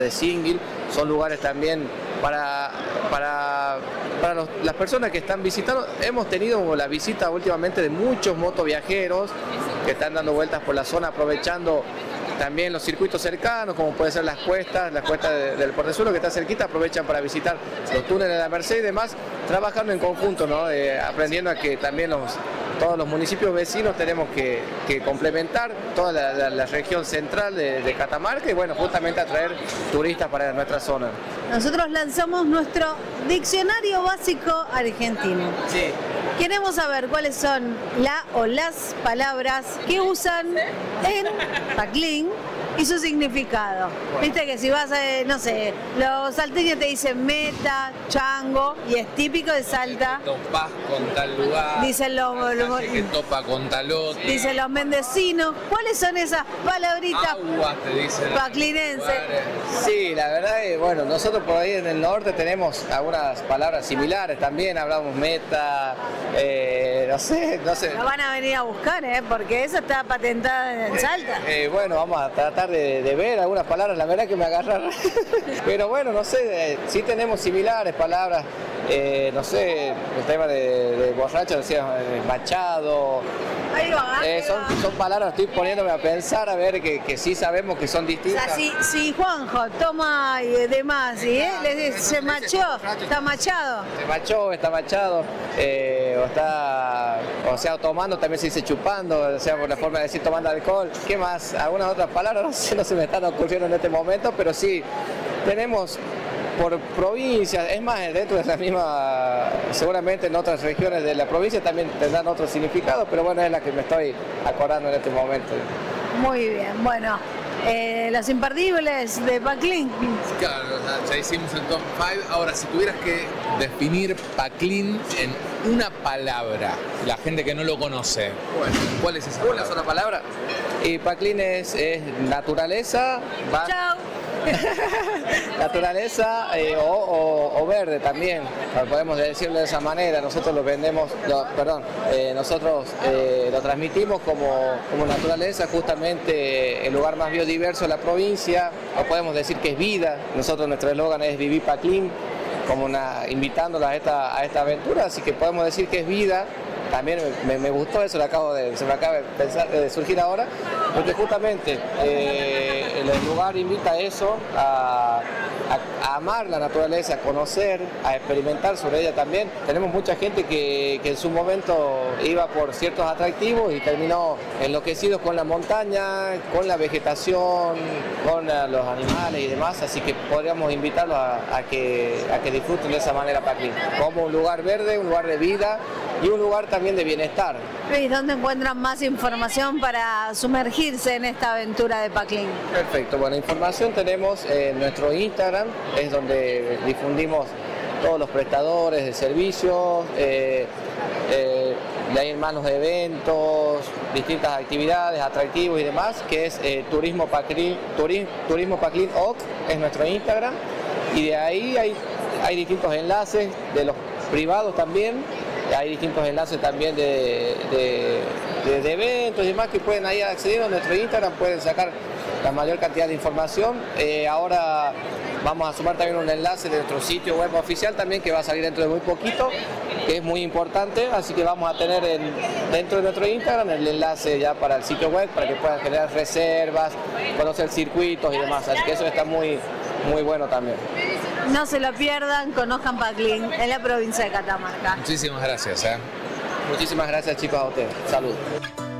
de Singuil, son lugares también para las personas que están visitando. Hemos tenido la visita últimamente de muchos motoviajeros que están dando vueltas por la zona, aprovechando también los circuitos cercanos, como puede ser las cuestas del Portezuelo, que está cerquita, aprovechan para visitar los túneles de la Merced y demás, trabajando en conjunto, ¿no? Aprendiendo a que también todos los municipios vecinos tenemos que complementar toda la región central de Catamarca y bueno, justamente atraer turistas para nuestra zona. Nosotros lanzamos nuestro diccionario básico argentino. Sí. Queremos saber cuáles son las palabras que usan en Paclín y su significado. Viste que si vas a, no sé, los salteños te dicen meta, chango, y es típico de Salta. Topás con tal lugar. Dicen que topa con tal otro. Dicen los mendocinos. ¿Cuáles son esas palabritas Aguas te dicen. paclinenses? Sí, la verdad es, bueno, nosotros por ahí en el norte tenemos algunas palabras similares también, hablamos meta, no sé. Lo van a venir a buscar, porque eso está patentada en Salta. Bueno, vamos a tratar de ver algunas palabras, la verdad que me agarran. Pero bueno, no sé, sí tenemos similares palabras, no sé, el tema de borracho, decía machado. Ahí va, son palabras, estoy poniéndome a pensar, a ver que sí sabemos que son distintas. O sea, si Juanjo toma y demás, le dice, se machó, está machado. Se machó, está machado, o sea, tomando también se dice chupando, o sea, por la forma de decir tomando alcohol. ¿Qué más? Algunas otras palabras no se me están ocurriendo en este momento, pero sí, tenemos por provincias, es más, dentro de la misma, seguramente en otras regiones de la provincia también tendrán otro significado, pero bueno, es la que me estoy acordando en este momento. Muy bien, bueno, los imperdibles de Paclín. Claro, ya hicimos el top 5. Ahora, si tuvieras que definir Paclín en una palabra, la gente que no lo conoce, ¿cuál es esa palabra? ¿Una sola palabra? Y Paclín es naturaleza. Chao. Naturaleza o verde también, podemos decirlo de esa manera. Nosotros lo vendemos, nosotros lo transmitimos como naturaleza, justamente el lugar más biodiverso de la provincia, o podemos decir que es vida. Nosotros, nuestro eslogan es Viví Paclín, invitándola a esta aventura, así que podemos decir que es vida. También me gustó eso, se me acaba de surgir ahora, porque justamente el lugar invita a eso, a amar la naturaleza, a conocer, a experimentar sobre ella también. Tenemos mucha gente que en su momento iba por ciertos atractivos y terminó enloquecidos con la montaña, con la vegetación, con los animales y demás, así que podríamos invitarlos a que disfruten de esa manera Paclín, como un lugar verde, un lugar de vida y un lugar también de bienestar. ¿Y dónde encuentran más información para sumergirse en esta aventura de Paclín? Perfecto, bueno, información tenemos en nuestro Instagram, es donde difundimos todos los prestadores de servicios, de ahí en más los eventos, distintas actividades, atractivos y demás, que es Turismo Paclín OC, es nuestro Instagram, y de ahí hay distintos enlaces de los privados también. Hay distintos enlaces también de eventos y demás que pueden ahí acceder a nuestro Instagram, pueden sacar la mayor cantidad de información. Ahora vamos a sumar también un enlace de nuestro sitio web oficial también, que va a salir dentro de muy poquito, que es muy importante, así que vamos a tener dentro de nuestro Instagram el enlace ya para el sitio web, para que puedan generar reservas, conocer circuitos y demás, así que eso está muy bueno también. No se lo pierdan, conozcan Paclín, en la provincia de Catamarca. Muchísimas gracias. Muchísimas gracias, chicos, a ustedes. Salud.